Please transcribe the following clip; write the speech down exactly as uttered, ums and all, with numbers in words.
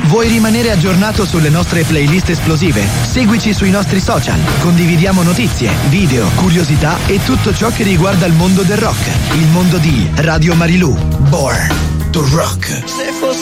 Vuoi rimanere aggiornato sulle nostre playlist esplosive? Seguici sui nostri social. Condividiamo notizie, video, curiosità e tutto ciò che riguarda il mondo del rock. Il mondo di Radio Marilù. Born to Rock.